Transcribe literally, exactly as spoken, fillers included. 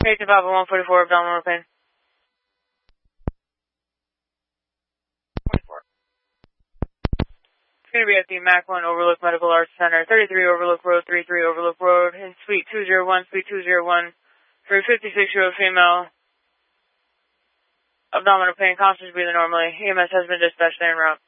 Eight to Papa one forty-four, abdominal pain. twenty-four. It's going to be at the Mac one Overlook Medical Arts Center, thirty-three Overlook Road, thirty-three Overlook Road, in Suite two oh one, Suite two oh one, for a fifty-six-year-old female. Abdominal pain, constant breathing normally. E M S has been dispatched en route.